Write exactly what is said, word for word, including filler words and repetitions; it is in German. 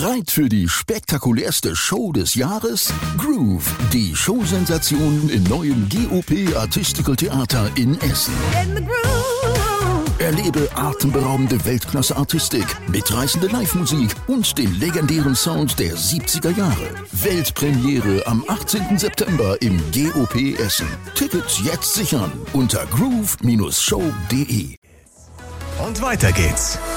Bereit für die spektakulärste Show des Jahres? Groove, die Showsensation im neuen G O P Artistical Theater in Essen. In the groove. Erlebe atemberaubende Weltklasse-Artistik, mitreißende Live-Musik und den legendären Sound der siebziger Jahre. Weltpremiere am achtzehnten September im G O P Essen. Tickets jetzt sichern unter groove Bindestrich show punkt de. Und weiter geht's